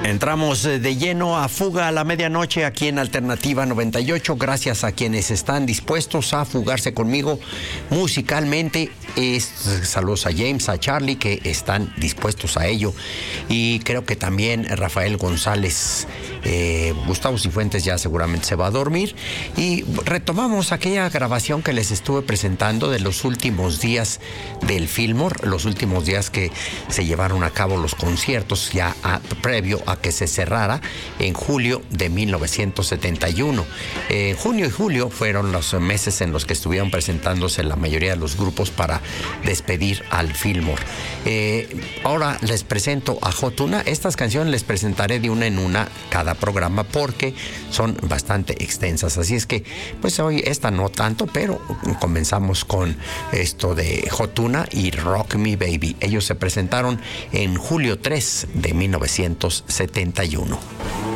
Entramos de lleno a Fuga a la Medianoche aquí en Alternativa 98. Gracias a quienes están dispuestos a fugarse conmigo musicalmente. Saludos a James, a Charlie, que están dispuestos a ello. Y creo que también Rafael González. Gustavo Cifuentes ya seguramente se va a dormir. Y retomamos aquella grabación que les estuve presentando de los últimos días del Fillmore, los últimos días que se llevaron a cabo los conciertos ya previo a que se cerrara en julio de 1971. Junio y julio fueron los meses en los que estuvieron presentándose la mayoría de los grupos para despedir al Fillmore. Ahora les presento a Hot Tuna. Estas canciones les presentaré de una en una cada programa porque son bastante extensas, así es que pues hoy esta no tanto, pero comenzamos con esto de Hot Tuna y Rock Me Baby. Ellos se presentaron en julio 3 de 1971.